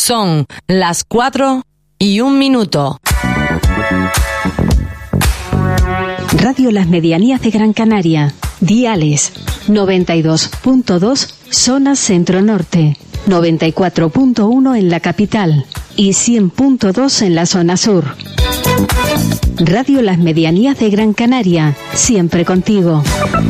Son las 4:01. Radio Las Medianías de Gran Canaria. Diales 92.2 zona centro-norte, 94.1 en la capital y 100.2 en la zona sur. Radio Las Medianías de Gran Canaria, siempre contigo.